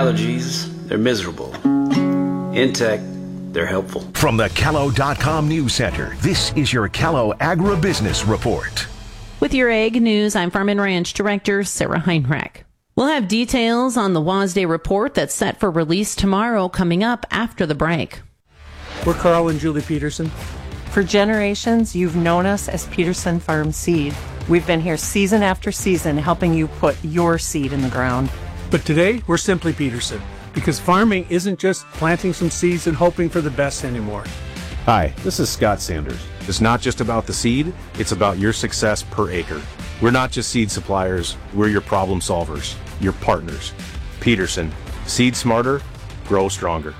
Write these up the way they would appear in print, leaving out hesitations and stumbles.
allergies, they're miserable. In tech, they're helpful. From the Callow.com News Center, this is your Callow Agribusiness Report. With your Ag News, I'm Farm and Ranch Director Sarah Heinrich. We'll have details on the WASDE report that's set for release tomorrow coming up after the break. We're Carl and Julie Peterson. For generations, you've known us as Peterson Farm Seed. We've been here season after season helping you put your seed in the ground. But today, we're simply Peterson, because farming isn't just planting some seeds and hoping for the best anymore. Hi, this is Scott Sanders. It's not just about the seed, it's about your success per acre. We're not just seed suppliers, we're your problem solvers, your partners. Peterson, seed smarter, grow stronger.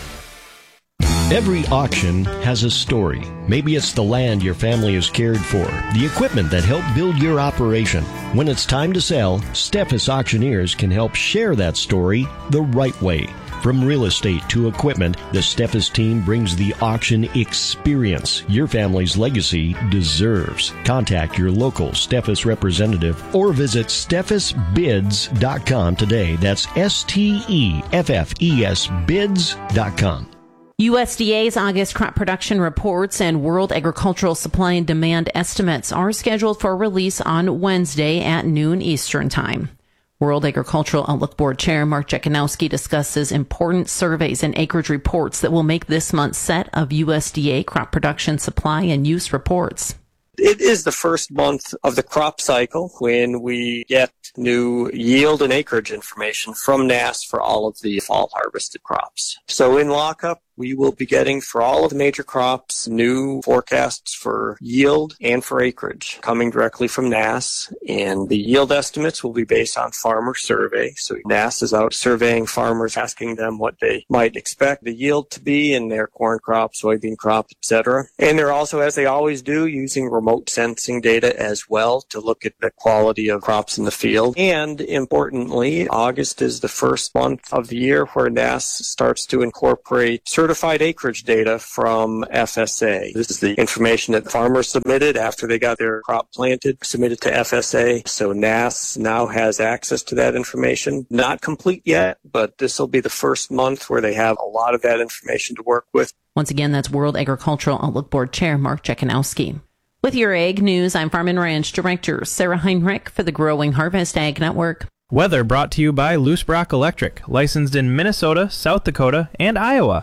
Every auction has a story. Maybe it's the land your family has cared for, the equipment that helped build your operation. When it's time to sell, Steffes Auctioneers can help share that story the right way. From real estate to equipment, the Steffes team brings the auction experience your family's legacy deserves. Contact your local Steffes representative or visit steffesbids.com today. That's STEFFES bids.com. USDA's August crop production reports and World Agricultural Supply and Demand estimates are scheduled for release on Wednesday at noon Eastern Time. World Agricultural Outlook Board Chair Mark Jekanowski discusses important surveys and acreage reports that will make this month's set of USDA crop production supply and use reports. It is the first month of the crop cycle when we get new yield and acreage information from NASS for all of the fall harvested crops. So in lockup, we will be getting for all of the major crops new forecasts for yield and for acreage coming directly from NASS. And the yield estimates will be based on farmer survey. So NASS is out surveying farmers, asking them what they might expect the yield to be in their corn crop, soybean crop, etc. And they're also, as they always do, using remote sensing data as well to look at the quality of crops in the field. And importantly, August is the first month of the year where NASS starts to incorporate certified acreage data from FSA. This is the information that farmers submitted after they got their crop planted, submitted to FSA. So NASS now has access to that information. Not complete yet, but this will be the first month where they have a lot of that information to work with. Once again, that's World Agricultural Outlook Board Chair Mark Jekanowski. With your Ag News, I'm Farm and Ranch Director Sarah Heinrich for the Growing Harvest Ag Network. Weather brought to you by Loose Brock Electric, licensed in Minnesota, South Dakota, and Iowa.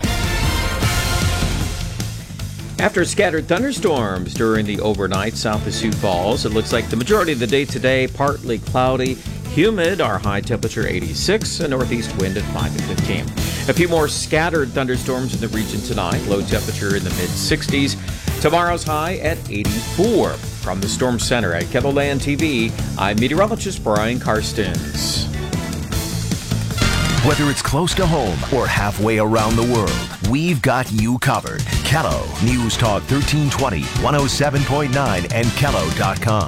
After scattered thunderstorms during the overnight south of Sioux Falls, it looks like the majority of the day today partly cloudy, humid, our high temperature 86, a northeast wind at 5 to 15. A few more scattered thunderstorms in the region tonight, low temperature in the mid-60s. Tomorrow's high at 84. From the Storm Center at KENOLAND TV, I'm meteorologist Brian Karstens. Whether it's close to home or halfway around the world, we've got you covered. Callow News Talk 1320, 107.9, and Callow.com.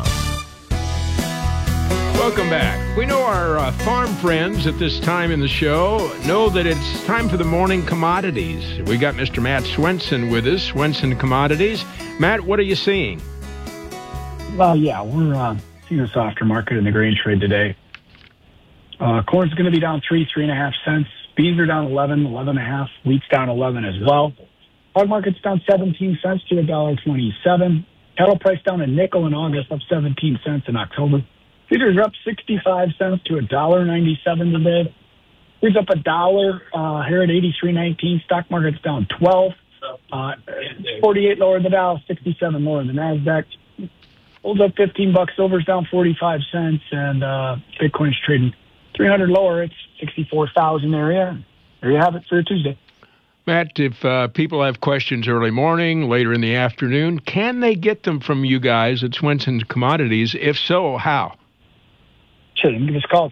Welcome back. We know our farm friends at this time in the show know that it's time for the morning commodities. We got Mr. Matt Swenson with us, Swenson Commodities. Matt, what are you seeing? Well, yeah, we're seeing a softer market in the grain trade today. Corn's going to be down 3.5 cents. Beans are down 11.5. Wheat's down 11 as well. Hog market's down 17 cents to $1.27. Cattle price down a nickel in August, up 17 cents in October. Feeders are up 65 cents to $1.97 today. Here's up $1 here at 83.19. Stock market's down 12. 48 lower than the Dow, 67 lower than the Nasdaq. Holds up $15. Silver's down 45 cents, and Bitcoin's trading 300 lower. It's 64,000 area. There you have it for Tuesday. Matt, if people have questions early morning, later in the afternoon, can they get them from you guys at Swenson Commodities? If so, how? Sure, you can give us a call at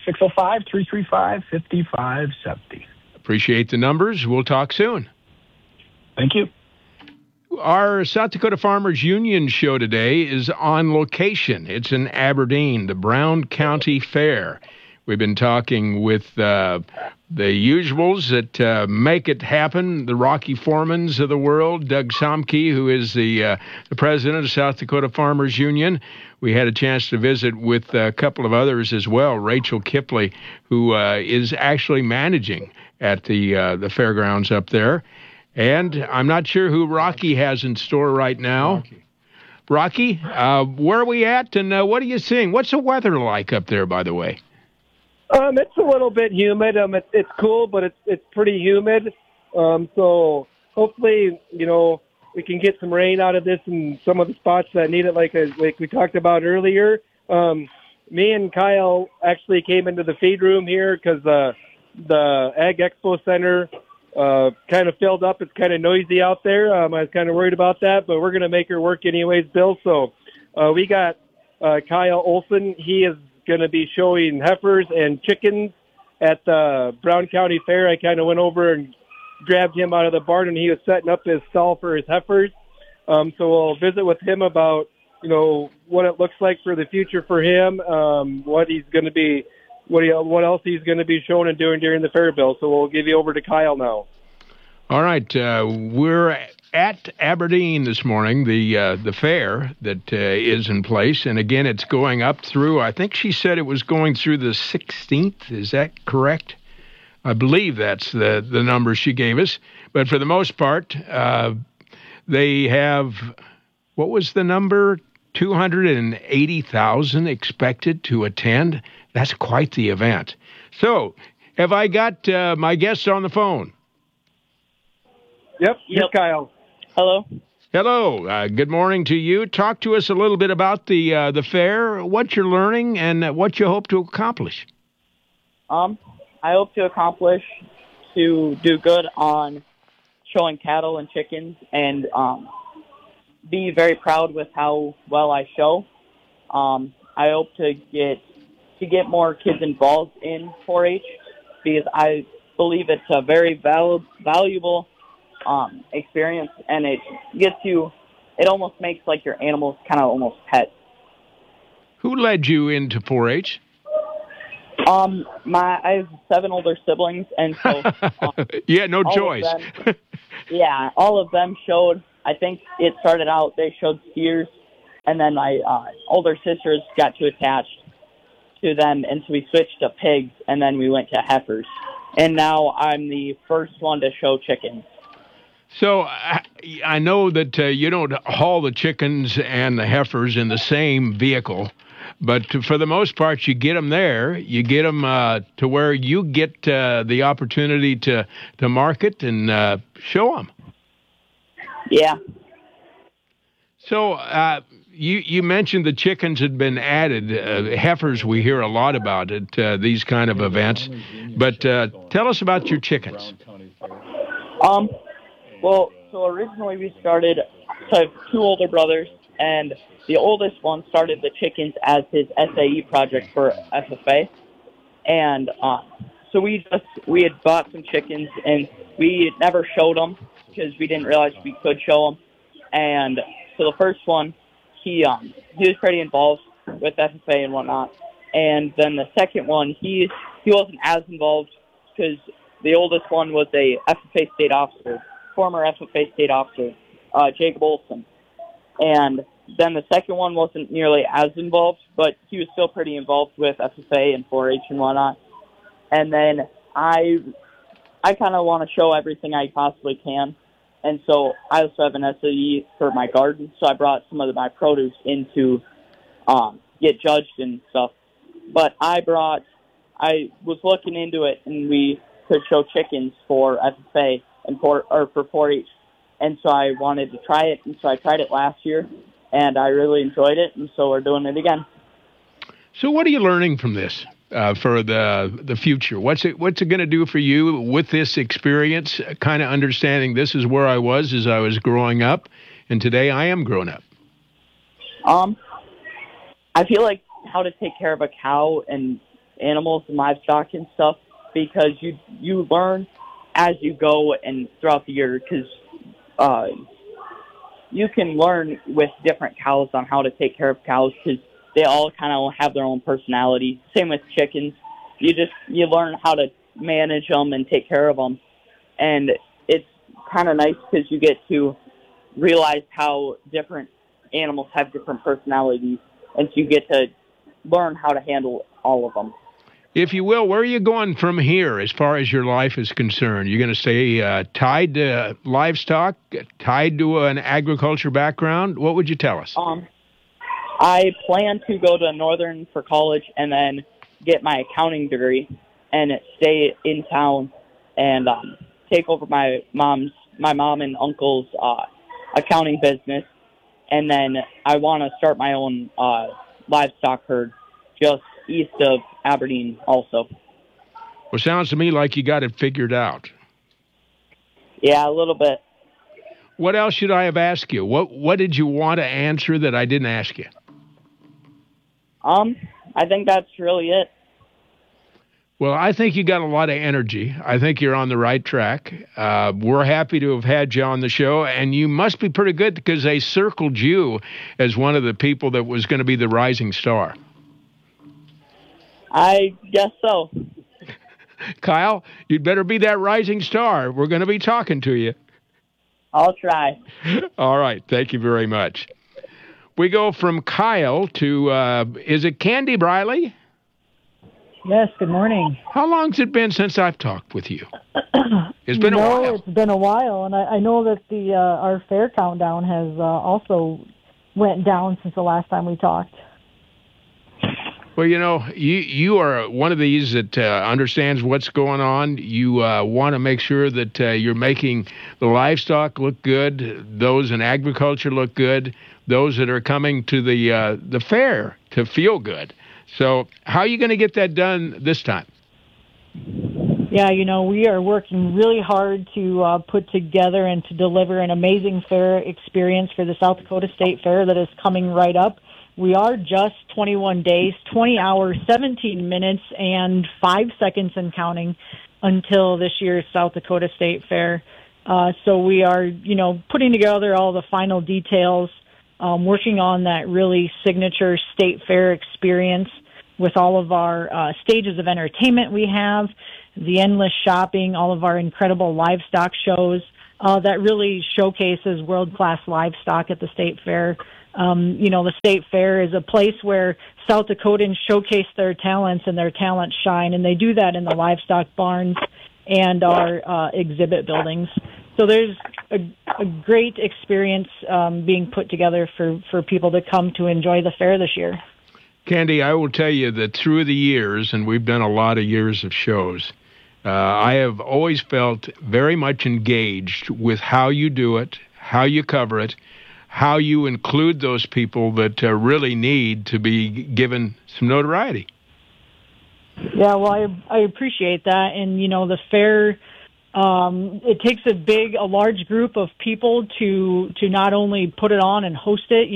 605-335-5570. Appreciate the numbers. We'll talk soon. Thank you. Our South Dakota Farmers Union show today is on location. It's in Aberdeen, the Brown County Fair. We've been talking with the usuals that make it happen, the Rocky Foremans of the world, Doug Somke, who is the president of South Dakota Farmers Union. We had a chance to visit with a couple of others as well, Rachel Kipley, who is actually managing at the fairgrounds up there. And I'm not sure who Rocky has in store right now. Rocky, where are we at, and what are you seeing? What's the weather like up there, by the way? It's a little bit humid. It's cool, but it's pretty humid. So hopefully, we can get some rain out of this in some of the spots that need it, like we talked about earlier. Me and Kyle actually came into the feed room here because the Ag Expo Center kind of filled up. It's kind of noisy out there. I was kind of worried about that, but we're going to make her work anyways, Bill. So we got Kyle Olson. He is going to be showing heifers and chickens at the Brown County Fair. I kind of went over and grabbed him out of the barn, and he was setting up his stall for his heifers. So we'll visit with him about, what it looks like for the future for him, what he's going to be, what else he's going to be showing and doing during the fair, Bill. So we'll give you over to Kyle now. All right, we're at Aberdeen this morning, the fair that is in place, and again, it's going up through. I think she said it was going through the 16th. Is that correct? I believe that's the number she gave us. But for the most part, they have, what was the number? 280,000 expected to attend. That's quite the event. So, have I got my guests on the phone? Yep. Kyle. Hello. Hello. Good morning to you. Talk to us a little bit about the fair, what you're learning, and what you hope to accomplish. I hope to accomplish to do good on showing cattle and chickens, and be very proud with how well I show. I hope to get more kids involved in 4-H, because I believe it's a very valuable experience, and it almost makes like your animals kind of almost pets. Who led you into 4-H? I have 7 older siblings, and so yeah, no choice. Yeah, all of them showed. I think it started out they showed steers, and then my older sisters got too attached to them, and so we switched to pigs, and then we went to heifers, and now I'm the first one to show chickens. So I know that you don't haul the chickens and the heifers in the same vehicle, but for the most part, you get them there. You get them to where you get the opportunity to market and show them. Yeah. So you mentioned the chickens had been added. Heifers we hear a lot about at these kind of events. But tell us about your chickens. Well, so originally we started, so I have 2 older brothers, and the oldest one started the chickens as his SAE project for FFA. And so we had bought some chickens, and we never showed them because we didn't realize we could show them. And so the first one, he was pretty involved with FFA and whatnot. And then the second one, he wasn't as involved because the oldest one was a FFA state officer, former FFA state officer, Jacob Olson. And then the second one wasn't nearly as involved, but he was still pretty involved with FFA and 4-H and whatnot. And then I kind of want to show everything I possibly can. And so I also have an SAE for my garden, so I brought some of my produce in to get judged and stuff. But I was looking into it, and we could show chickens for FFA and for 4-H. And so I wanted to try it, and so I tried it last year, and I really enjoyed it, and so we're doing it again. So what are you learning from this for the future? What's it going to do for you with this experience, kind of understanding this is where I was as I was growing up, and today I am grown up? I feel like how to take care of a cow and animals and livestock and stuff, because you learn as you go and throughout the year, because you can learn with different cows on how to take care of cows, because they all kind of have their own personality. Same with chickens. you learn how to manage them and take care of them. And it's kind of nice because you get to realize how different animals have different personalities, and so you get to learn how to handle all of them. If you will, where are you going from here as far as your life is concerned? You're going to stay tied to livestock, tied to an agriculture background? What would you tell us? I plan to go to Northern for college and then get my accounting degree and stay in town and take over my mom and uncle's accounting business. And then I want to start my own livestock herd just east of Aberdeen also. Well, sounds to me like you got it figured out. Yeah, a little bit. What else should I have asked you? What did you want to answer that I didn't ask you? I think that's really it. Well, I think you got a lot of energy. I think you're on the right track. We're happy to have had you on the show, and you must be pretty good because they circled you as one of the people that was going to be the rising star. I guess so. Kyle, you'd better be that rising star. We're going to be talking to you. I'll try. All right. Thank you very much. We go from Kyle to, is it Candy Briley? Yes, good morning. How long's it been since I've talked with you? It's been a while. It's been a while, and I know that our fair countdown has also went down since the last time we talked. Well, you are one of these that understands what's going on. You want to make sure that you're making the livestock look good, those in agriculture look good, those that are coming to the fair to feel good. So how are you going to get that done this time? Yeah, we are working really hard to put together and to deliver an amazing fair experience for the South Dakota State Fair that is coming right up. We are just 21 days, 20 hours, 17 minutes, and 5 seconds and counting until this year's South Dakota State Fair. So we are, putting together all the final details, working on that really signature state fair experience with all of our stages of entertainment we have, the endless shopping, all of our incredible livestock shows that really showcases world-class livestock at the state fair. The state fair is a place where South Dakotans showcase their talents and their talents shine, and they do that in the livestock barns and our exhibit buildings. So there's a great experience being put together for people to come to enjoy the fair this year. Candy, I will tell you that through the years, and we've done a lot of years of shows, I have always felt very much engaged with how you do it, how you cover it, how you include those people that really need to be given some notoriety. Yeah, well, I appreciate that. And, the fair, it takes a large group of people to not only put it on and host it,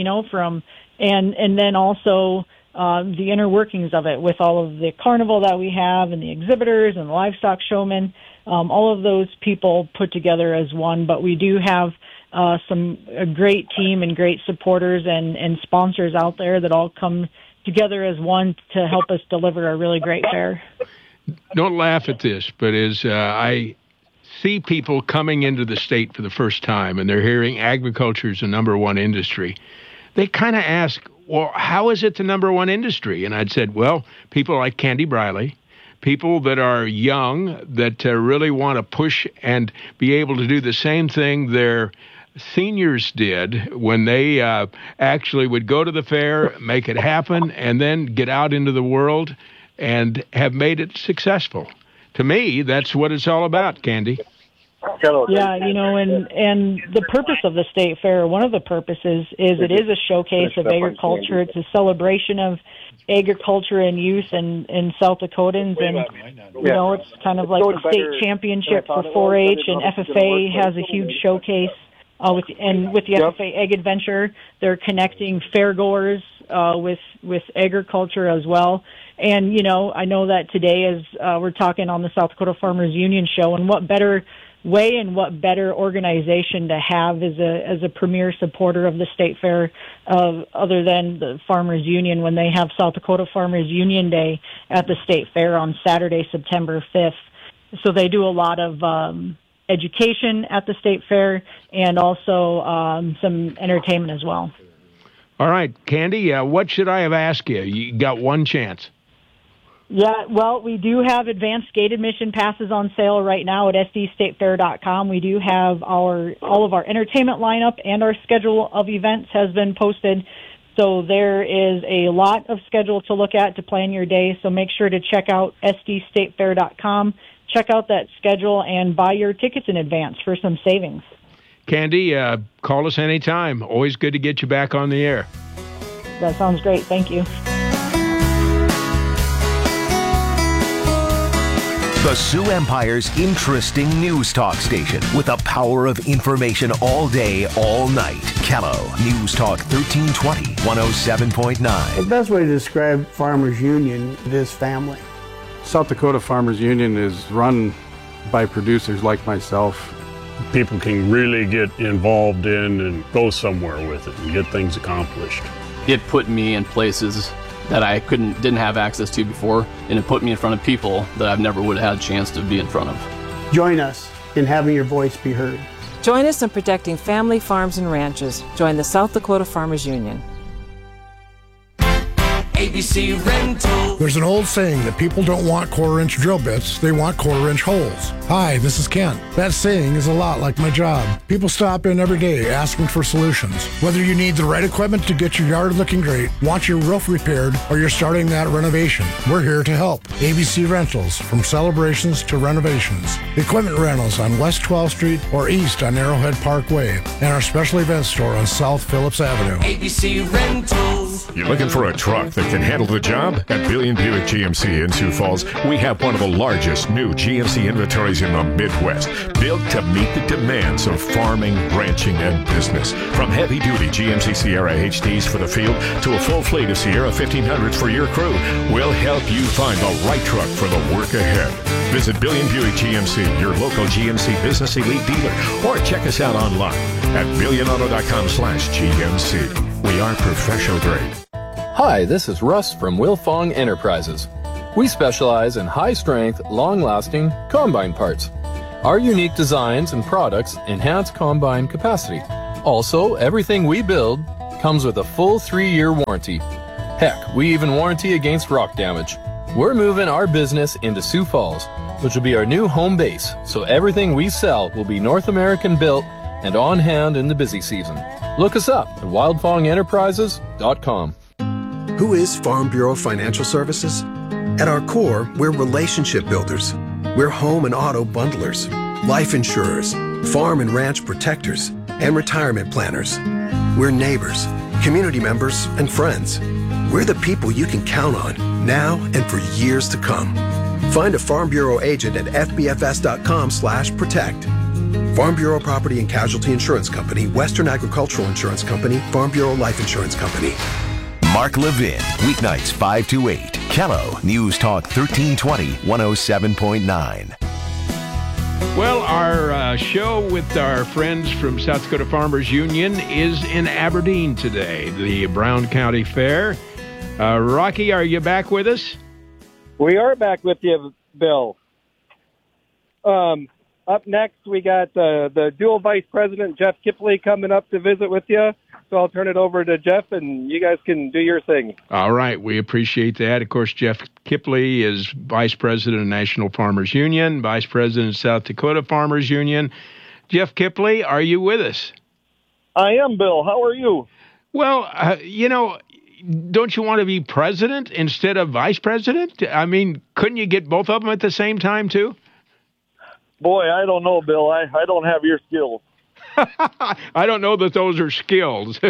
and then also the inner workings of it with all of the carnival that we have and the exhibitors and the livestock showmen, all of those people put together as one. But we do have a great team and great supporters and sponsors out there that all come together as one to help us deliver a really great fair. Don't laugh at this, but as I see people coming into the state for the first time and they're hearing agriculture is the number one industry, they kind of ask, well, how is it the number one industry? And I'd said, well, people like Candy Briley, people that are young, that really want to push and be able to do the same thing their seniors did when they actually would go to the fair, make it happen, and then get out into the world and have made it successful. To me, that's what it's all about, Candy. Yeah, and the purpose of the state fair, one of the purposes is it is a showcase of agriculture. It's a celebration of agriculture and youth in South Dakotans, and it's kind of like the state championship for 4-H, and FFA has a huge showcase. With the FFA Egg Adventure, they're connecting fairgoers with agriculture as well. And, I know that today is we're talking on the South Dakota Farmers Union show, and what better way and what better organization to have as a premier supporter of the state fair other than the Farmers Union when they have South Dakota Farmers Union Day at the state fair on Saturday, September 5th. So they do a lot of education at the state fair and also some entertainment as well. All right, Candy, what should I have asked you? You got one chance. Yeah, well, we do have advanced gate admission passes on sale right now at sdstatefair.com. We do have all of our entertainment lineup, and our schedule of events has been posted. So there is a lot of schedule to look at to plan your day. So make sure to check out sdstatefair.com, check out that schedule, and buy your tickets in advance for some savings. Candy, call us anytime. Always good to get you back on the air. That sounds great. Thank you. The Sioux Empire's interesting news talk station with the power of information all day, all night. Kello News Talk 1320, 107.9. The best way to describe Farmers Union is family. South Dakota Farmers Union is run by producers like myself. People can really get involved in and go somewhere with it and get things accomplished. It put me in places that I didn't have access to before, and it put me in front of people that I've never would have had a chance to be in front of. Join us in having your voice be heard. Join us in protecting family farms and ranches. Join the South Dakota Farmers Union. ABC Rental. There's an old saying that people don't want quarter-inch drill bits, they want quarter-inch holes. Hi, this is Kent. That saying is a lot like my job. People stop in every day asking for solutions. Whether you need the right equipment to get your yard looking great, want your roof repaired, or you're starting that renovation, we're here to help. ABC Rentals, from celebrations to renovations. Equipment rentals on West 12th Street or east on Arrowhead Parkway, and our special events store on South Phillips Avenue. ABC Rentals. You're looking for a truck that can handle the job? At Billion Buick GMC in Sioux Falls, we have one of the largest new GMC inventories in the Midwest, built to meet the demands of farming, ranching, and business. From heavy-duty GMC Sierra HDs for the field to a full fleet of Sierra 1500s for your crew, we'll help you find the right truck for the work ahead. Visit Billion Buick GMC, your local GMC Business Elite dealer, or check us out online at billionauto.com/GMC. We are professional grade. Hi, this is Russ from Wilfong Enterprises. We specialize in high-strength, long-lasting combine parts. Our unique designs and products enhance combine capacity. Also, everything we build comes with a full 3-year warranty. Heck, we even warranty against rock damage. We're moving our business into Sioux Falls, which will be our new home base, so everything we sell will be North American built and on hand in the busy season. Look us up at wildfongenterprises.com. Who is Farm Bureau Financial Services? At our core, we're relationship builders. We're home and auto bundlers, life insurers, farm and ranch protectors, and retirement planners. We're neighbors, community members, and friends. We're the people you can count on now and for years to come. Find a Farm Bureau agent at fbfs.com/protect. Farm Bureau Property and Casualty Insurance Company, Western Agricultural Insurance Company, Farm Bureau Life Insurance Company. Mark Levin, weeknights 5 to 8. Kello News Talk 1320, 107.9. Well, our show with our friends from South Dakota Farmers Union is in Aberdeen today, the Brown County Fair. Rocky, are you back with us? We are back with you, Bill. Up next, we got the dual vice president, Jeff Kipley, coming up to visit with you. So I'll turn it over to Jeff, and you guys can do your thing. All right. We appreciate that. Of course, Jeff Kipley is Vice President of National Farmers Union, Vice President of South Dakota Farmers Union. Jeff Kipley, are you with us? I am, Bill. How are you? Well, don't you want to be president instead of vice president? I mean, couldn't you get both of them at the same time, too? Boy, I don't know, Bill. I don't have your skills. I don't know that those are skills.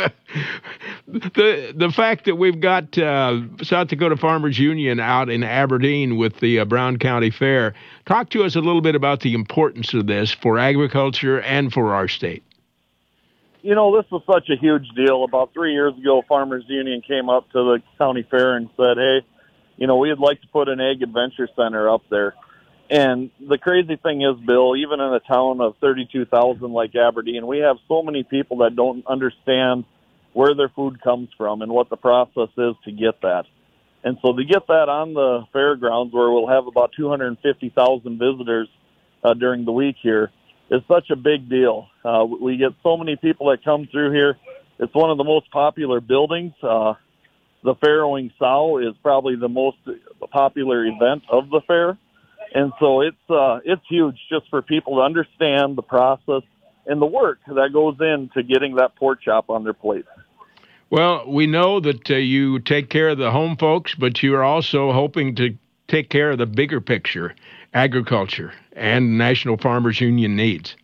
The fact that we've got South Dakota Farmers Union out in Aberdeen with the Brown County Fair, talk to us a little bit about the importance of this for agriculture and for our state. This was such a huge deal. About 3 years ago, Farmers Union came up to the county fair and said, hey, we'd like to put an Ag Adventure Center up there. And the crazy thing is, Bill, even in a town of 32,000 like Aberdeen, we have so many people that don't understand where their food comes from and what the process is to get that. And so to get that on the fairgrounds, where we'll have about 250,000 visitors during the week here, is such a big deal. We get so many people that come through here. It's one of the most popular buildings. The Farrowing Sow is probably the most popular event of the fair. And so it's huge just for people to understand the process and the work that goes into getting that pork chop on their plate. Well, we know that you take care of the home folks, but you are also hoping to take care of the bigger picture, agriculture and National Farmers Union needs.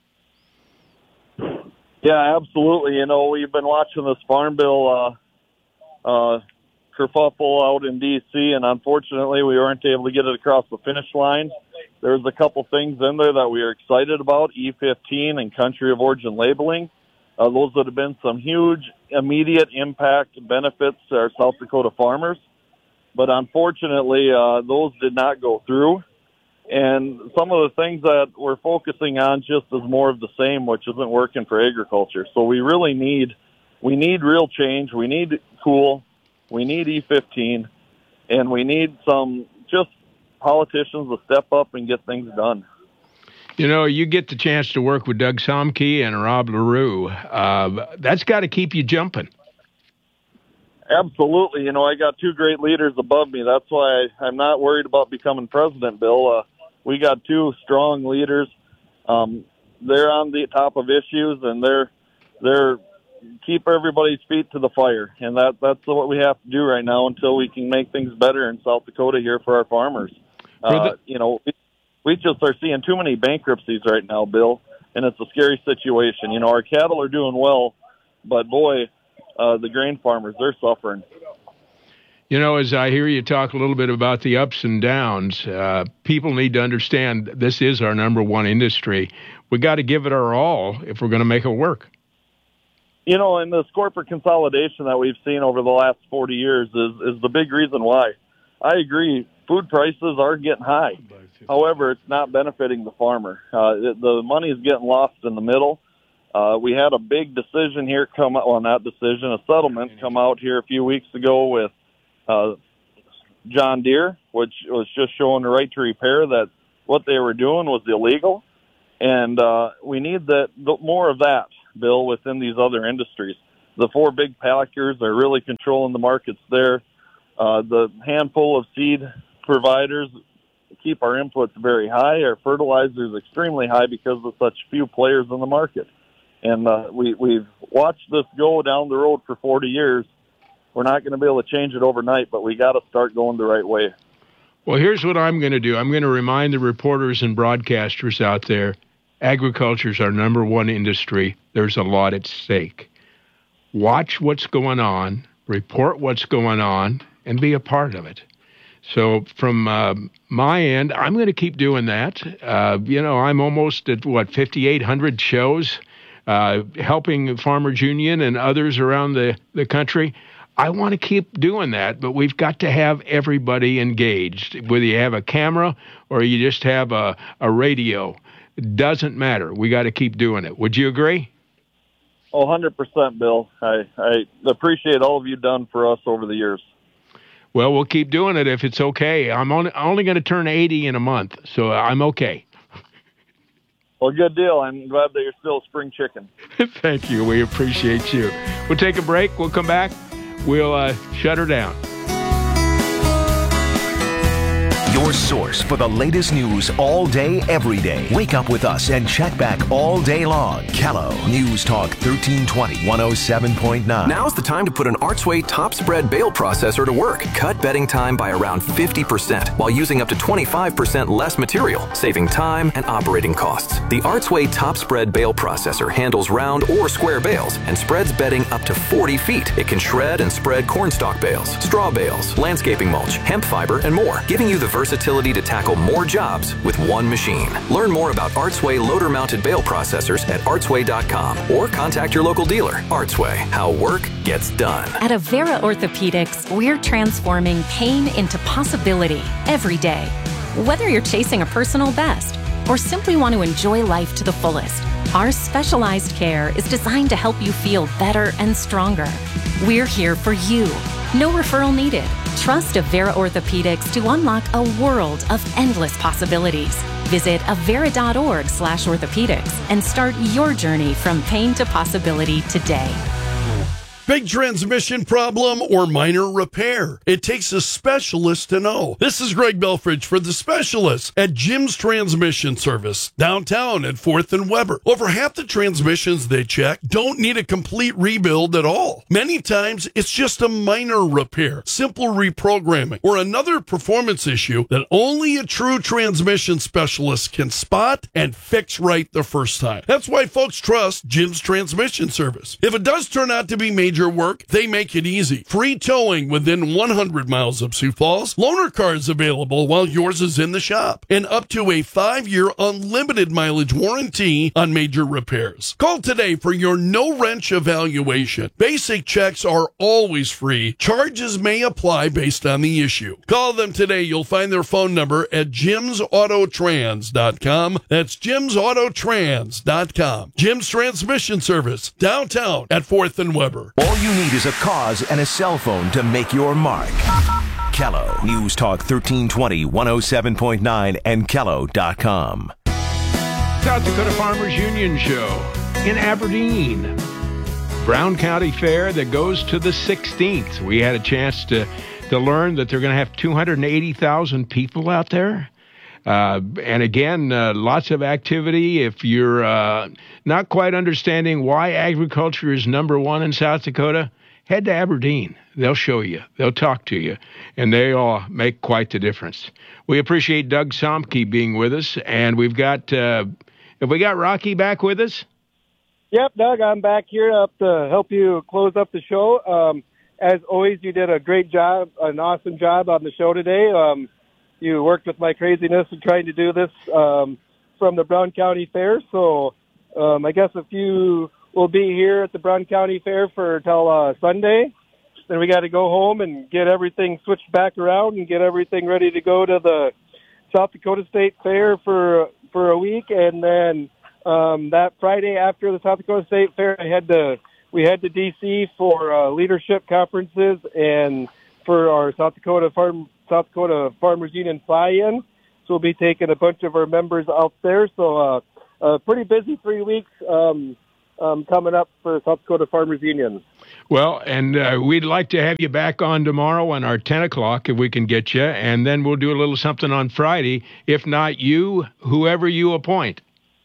Yeah, absolutely. We've been watching this Farm Bill kerfuffle out in D.C., and unfortunately we weren't able to get it across the finish line. There's a couple things in there that we are excited about, E15 and country of origin labeling. Those would have been some huge immediate impact benefits to our South Dakota farmers. But unfortunately, those did not go through. And some of the things that we're focusing on just is more of the same, which isn't working for agriculture. So we really need real change. We need cool. We need E15. And we need some just politicians to step up and get things done. You get the chance to work with Doug Somke and Rob LaRue. That's got to keep you jumping. Absolutely. I got two great leaders above me. That's why I'm not worried about becoming president, Bill. We got two strong leaders. They're on the top of issues, and they're keep everybody's feet to the fire. And that's what we have to do right now until we can make things better in South Dakota here for our farmers. We just are seeing too many bankruptcies right now, Bill, and it's a scary situation. Our cattle are doing well, but boy, the grain farmers, they're suffering. As I hear you talk a little bit about the ups and downs, people need to understand this is our number one industry. We got to give it our all if we're going to make it work. And this corporate consolidation that we've seen over the last 40 years is the big reason why. I agree. Food prices are getting high. However, it's not benefiting the farmer. The money is getting lost in the middle. We had a big decision here a settlement come out here a few weeks ago with John Deere, which was just showing the right to repair that what they were doing was illegal. And we need more of that, Bill, within these other industries. The four big packers are really controlling the markets there. The handful of seed providers keep our inputs very high. Our fertilizer is extremely high because of such few players in the market. And we've watched this go down the road for 40 years. We're not going to be able to change it overnight, but we got to start going the right way. Well, here's what I'm going to do. I'm going to remind the reporters and broadcasters out there, agriculture is our number one industry. There's a lot at stake. Watch what's going on, report what's going on, and be a part of it. So from my end, I'm going to keep doing that. I'm almost at, 5,800 shows, helping Farmers Union and others around the country. I want to keep doing that, but we've got to have everybody engaged. Whether you have a camera or you just have a radio, it doesn't matter. We got to keep doing it. Would you agree? 100%, Bill. I appreciate all of you done for us over the years. Well, we'll keep doing it if it's okay. I'm only going to turn 80 in a month, so I'm okay. Well, good deal. I'm glad that you're still a spring chicken. Thank you. We appreciate you. We'll take a break. We'll come back. We'll shut her down. Your source for the latest news all day, every day. Wake up with us and check back all day long. Kello News Talk 1320, 107.9. Now's the time to put an Archway top spread bale processor to work. Cut bedding time by around 50% while using up to 25% less material, saving time and operating costs. The Archway top spread bale processor handles round or square bales and spreads bedding up to 40 feet. It can shred and spread cornstalk bales, straw bales, landscaping mulch, hemp fiber, and more, giving you the versatility versatility to tackle more jobs with one machine. Learn more about Artsway loader-mounted bale processors at artsway.com or contact your local dealer. Artsway, how work gets done. At Avera Orthopedics, we're transforming pain into possibility every day. Whether you're chasing a personal best or simply want to enjoy life to the fullest, our specialized care is designed to help you feel better and stronger. We're here for you. No referral needed. Trust Avera Orthopedics to unlock a world of endless possibilities. Visit avera.org/orthopedics and start your journey from pain to possibility today. Big transmission problem or minor repair? It takes a specialist to know. This is Greg Belfridge for the specialists at Jim's Transmission Service, downtown at 4th and Weber. Over half the transmissions they check don't need a complete rebuild at all. Many times, it's just a minor repair, simple reprogramming, or another performance issue that only a true transmission specialist can spot and fix right the first time. That's why folks trust Jim's Transmission Service. If it does turn out to be major work, they make it easy. Free towing within 100 miles of Sioux Falls. Loaner cars available while yours is in the shop. And up to a 5-year unlimited mileage warranty on major repairs. Call today for your no-wrench evaluation. Basic checks are always free. Charges may apply based on the issue. Call them today. You'll find their phone number at jimsautotrans.com. That's jimsautotrans.com. Jim's Transmission Service, downtown at 4th and Weber. All you need is a cause and a cell phone to make your mark. Kello, News Talk 1320, 107.9, and Kello.com. South Dakota Farmers Union Show in Aberdeen. Brown County Fair that goes to the 16th. We had a chance to learn that they're going to have 280,000 people out there. And again, lots of activity. If you're not quite understanding why agriculture is number one in South Dakota, head to Aberdeen. They'll show you. They'll talk to you. And they all make quite the difference. We appreciate Doug Somke being with us. And we've got, have we got Rocky back with us? Yep, Doug, I'm back here to help you close up the show. As always, you did a great job, an awesome job on the show today. You worked with my craziness in trying to do this from the Brown County Fair. So I guess if you will be here at the Brown County Fair till Sunday, then we got to go home and get everything switched back around and get everything ready to go to the South Dakota State Fair for a week. And then that Friday after the South Dakota State Fair, we head to D.C. for leadership conferences and for our South Dakota Farmers Union fly-in. So we'll be taking a bunch of our members out there. So a pretty busy 3 weeks coming up for South Dakota Farmers Union. Well, and we'd like to have you back on tomorrow on our 10 o'clock if we can get you, and then we'll do a little something on Friday. If not you, whoever you appoint.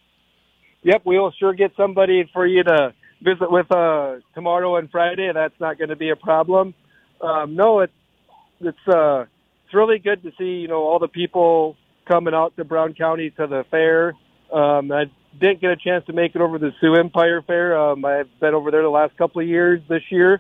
Yep, we'll sure get somebody for you to visit with tomorrow and Friday. That's not going to be a problem. No, it's really good to see, all the people coming out to Brown County to the fair. I didn't get a chance to make it over to the Sioux Empire Fair. I've been over there the last couple of years this year.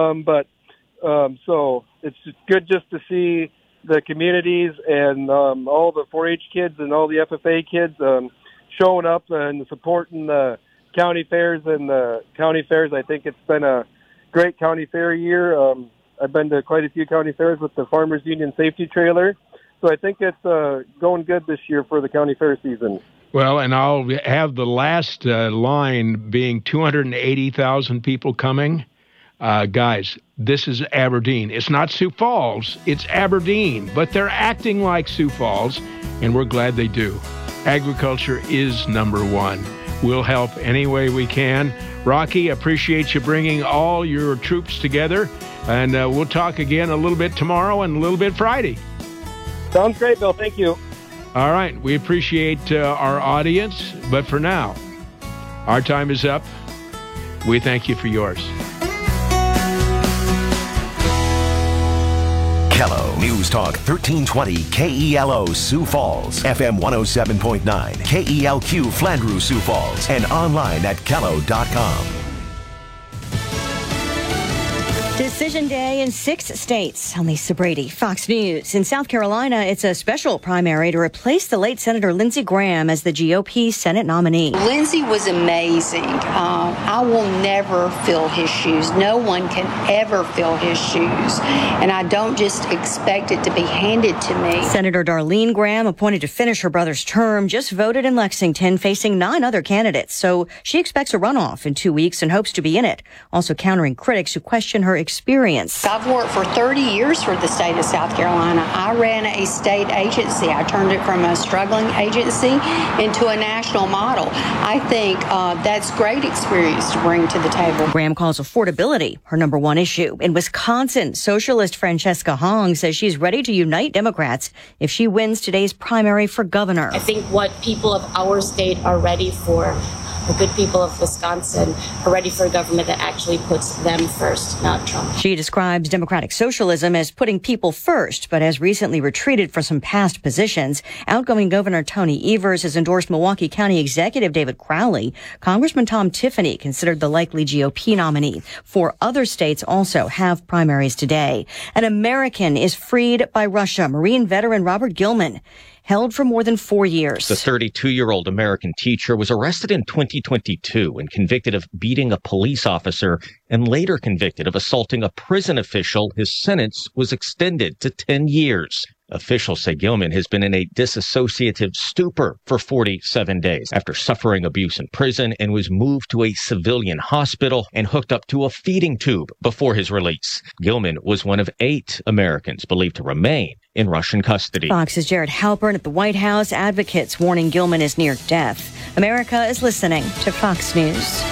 So it's good just to see the communities and all the 4-H kids and all the FFA kids showing up and supporting the county fairs and the county fairs. I think it's been a great county fair year. I've been to quite a few county fairs with the Farmers Union Safety Trailer. So I think it's going good this year for the county fair season. Well, and I'll have the last line being 280,000 people coming. Guys, this is Aberdeen. It's not Sioux Falls, it's Aberdeen. But they're acting like Sioux Falls, and we're glad they do. Agriculture is number one. We'll help any way we can. Rocky, appreciate you bringing all your troops together. And we'll talk again a little bit tomorrow and a little bit Friday. Sounds great, Bill. Thank you. All right. We appreciate our audience. But for now, our time is up. We thank you for yours. Kello News Talk 1320 KELO Sioux Falls, FM 107.9, KELQ Flandreau Sioux Falls, and online at Kello.com. Decision day in 6 states. I'm Lisa Brady, Fox News. In South Carolina, it's a special primary to replace the late Senator Lindsey Graham as the GOP Senate nominee. Lindsey was amazing. I will never fill his shoes. No one can ever fill his shoes. And I don't just expect it to be handed to me. Senator Darlene Graham, appointed to finish her brother's term, just voted in Lexington, facing 9 other candidates. So she expects a runoff in 2 weeks and hopes to be in it. Also countering critics who question her experience. I've worked for 30 years for the state of South Carolina. I ran a state agency. I turned it from a struggling agency into a national model. I think that's great experience to bring to the table. Graham calls affordability her number one issue. In Wisconsin, socialist Francesca Hong says she's ready to unite Democrats if she wins today's primary for governor. I think what people of our state are ready for, the good people of Wisconsin, are ready for a government that actually puts them first, not Trump. She describes democratic socialism as putting people first, but has recently retreated from some past positions. Outgoing Governor Tony Evers has endorsed Milwaukee County Executive David Crowley. Congressman Tom Tiffany considered the likely GOP nominee. 4 other states also have primaries today. An American is freed by Russia. Marine veteran Robert Gilman, held for more than 4 years. The 32-year-old American teacher was arrested in 2022 and convicted of beating a police officer and later convicted of assaulting a prison official. His sentence was extended to 10 years. Officials say Gilman has been in a dissociative stupor for 47 days after suffering abuse in prison and was moved to a civilian hospital and hooked up to a feeding tube before his release. Gilman was one of 8 Americans believed to remain in Russian custody. Fox's Jared Halpern at the White House. Advocates warning Gilman is near death. America is listening to Fox News.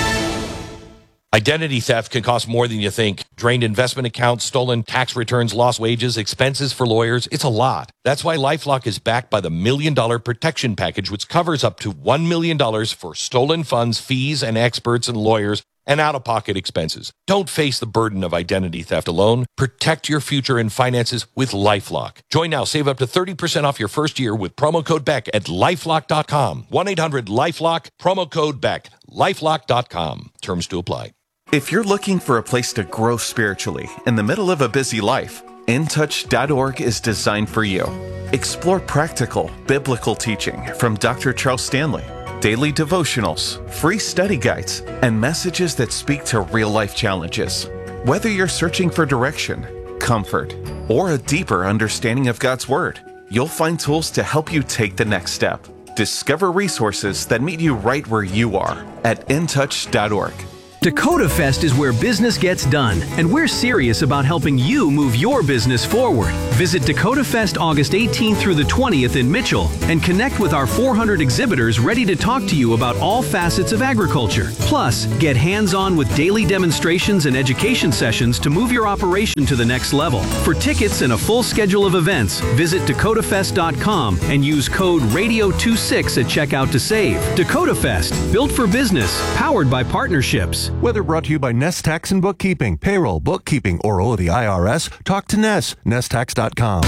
Identity theft can cost more than you think. Drained investment accounts, stolen tax returns, lost wages, expenses for lawyers. It's a lot. That's why LifeLock is backed by the $1 Million Protection Package, which covers up to $1 million for stolen funds, fees, and experts and lawyers, and out-of-pocket expenses. Don't face the burden of identity theft alone. Protect your future and finances with LifeLock. Join now. Save up to 30% off your first year with promo code BECK at LifeLock.com. 1-800-LifeLock, promo code BECK. LifeLock.com. Terms to apply. If you're looking for a place to grow spiritually in the middle of a busy life, InTouch.org is designed for you. Explore practical, biblical teaching from Dr. Charles Stanley, daily devotionals, free study guides, and messages that speak to real-life challenges. Whether you're searching for direction, comfort, or a deeper understanding of God's Word, you'll find tools to help you take the next step. Discover resources that meet you right where you are at InTouch.org. Dakota Fest is where business gets done, and we're serious about helping you move your business forward. Visit Dakota Fest August 18th through the 20th in Mitchell and connect with our 400 exhibitors ready to talk to you about all facets of agriculture. Plus, get hands-on with daily demonstrations and education sessions to move your operation to the next level. For tickets and a full schedule of events, visit dakotafest.com and use code RADIO26 at checkout to save. Dakota Fest, built for business, powered by partnerships. Whether brought to you by Nest Tax and Bookkeeping, Payroll, Bookkeeping, or the IRS, talk to Nest, nesttax.com.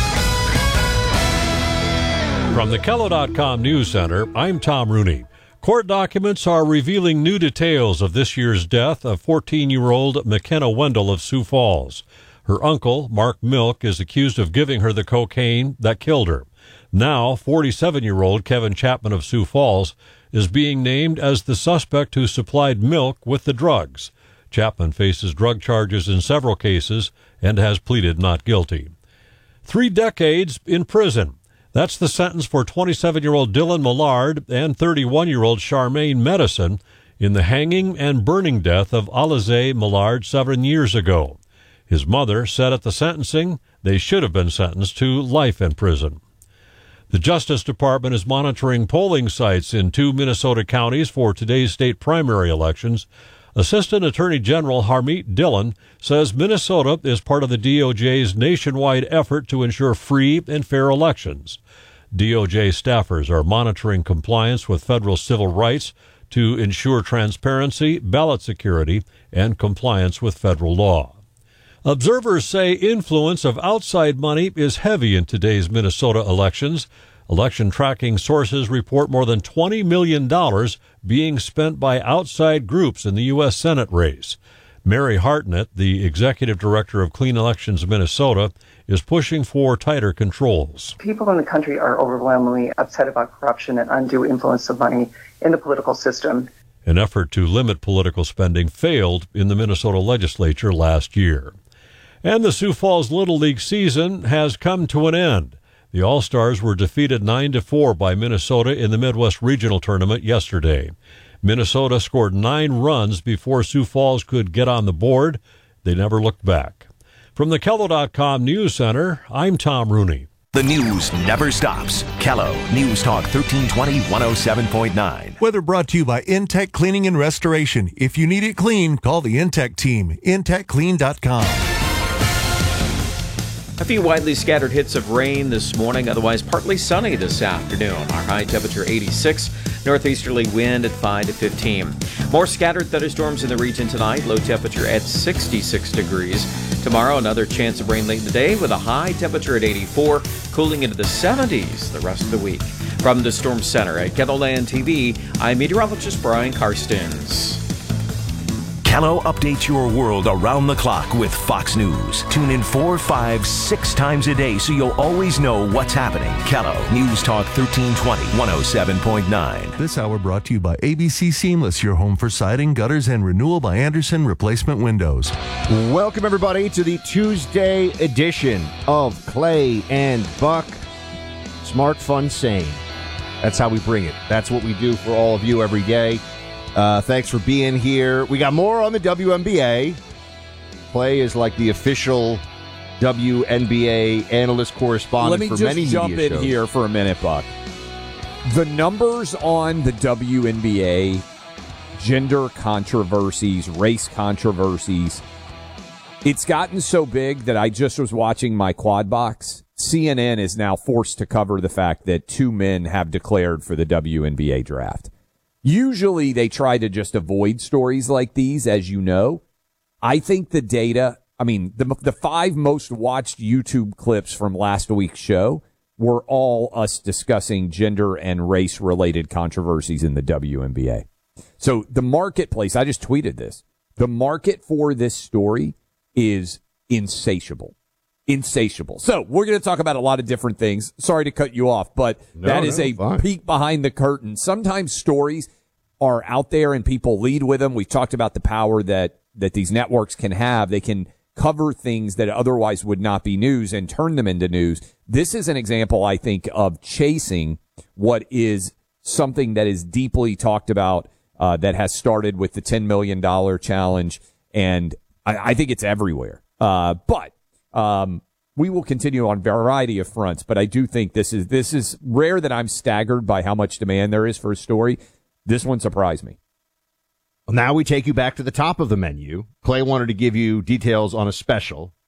From the Kello.com News Center, I'm Tom Rooney. Court documents are revealing new details of this year's death of 14-year-old McKenna Wendell of Sioux Falls. Her uncle, Mark Milk, is accused of giving her the cocaine that killed her. Now, 47-year-old Kevin Chapman of Sioux Falls is being named as the suspect who supplied Milk with the drugs. Chapman faces drug charges in several cases and has pleaded not guilty. 3 decades in prison. That's the sentence for 27-year-old Dylan Millard and 31-year-old Charmaine Medicine in the hanging and burning death of Alize Millard 7 years ago. His mother said at the sentencing they should have been sentenced to life in prison. The Justice Department is monitoring polling sites in 2 Minnesota counties for today's state primary elections. Assistant Attorney General Harmeet Dillon says Minnesota is part of the DOJ's nationwide effort to ensure free and fair elections. DOJ staffers are monitoring compliance with federal civil rights to ensure transparency, ballot security, and compliance with federal law. Observers say influence of outside money is heavy in today's Minnesota elections. Election tracking sources report more than $20 million being spent by outside groups in the U.S. Senate race. Mary Hartnett, the executive director of Clean Elections Minnesota, is pushing for tighter controls. People in the country are overwhelmingly upset about corruption and undue influence of money in the political system. An effort to limit political spending failed in the Minnesota legislature last year. And the Sioux Falls Little League season has come to an end. The All-Stars were defeated 9-4 by Minnesota in the Midwest Regional Tournament yesterday. Minnesota scored 9 runs before Sioux Falls could get on the board. They never looked back. From the Kello.com News Center, I'm Tom Rooney. The news never stops. Kello News Talk 1320 107.9. Weather brought to you by Intech Cleaning and Restoration. If you need it clean, call the Intech team. IntechClean.com. A few widely scattered hits of rain this morning, otherwise partly sunny this afternoon. Our high temperature 86, northeasterly wind at 5 to 15. More scattered thunderstorms in the region tonight, low temperature at 66 degrees. Tomorrow, another chance of rain late in the day with a high temperature at 84, cooling into the 70s the rest of the week. From the Storm Center at KELOLAND TV, I'm meteorologist Brian Karstens. Kello updates your world around the clock with Fox News. Tune in 4, 5, 6 times a day so you'll always know what's happening. Kello News Talk 1320 107.9. This hour brought to you by ABC Seamless, your home for siding, gutters, and renewal by Anderson Replacement Windows. Welcome, everybody, to the Tuesday edition of Clay and Buck. Smart, fun, sane. That's how we bring it. That's what we do for all of you every day. Thanks for being here. We got more on the WNBA. Clay is like the official WNBA analyst correspondent for many media shows. Let me just jump in here for a minute, Buck. The numbers on the WNBA, gender controversies, race controversies, it's gotten so big that I just was watching my quad box. CNN is now forced to cover the fact that 2 men have declared for the WNBA draft. Usually they try to just avoid stories like these, as you know. I think the data, the 5 most watched YouTube clips from last week's show were all us discussing gender and race-related controversies in the WNBA. So the marketplace, I just tweeted this, the market for this story is insatiable. Insatiable. So we're going to talk about a lot of different things. Sorry to cut you off, but that is a peek behind the curtain. Sometimes stories are out there and people lead with them. We've talked about the power that these networks can have. They can cover things that otherwise would not be news and turn them into news. This is an example, I think, of chasing what is something that is deeply talked about, that has started with the $10 million challenge. And I think it's everywhere. We will continue on a variety of fronts, but I do think this is rare that I'm staggered by how much demand there is for a story. This one surprised me. Well, now we take you back to the top of the menu. Clay wanted to give you details on a special